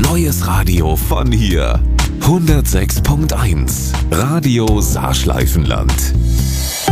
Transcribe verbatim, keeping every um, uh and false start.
Neues Radio von hier. hundertsechs Punkt eins Radio Saarschleifenland.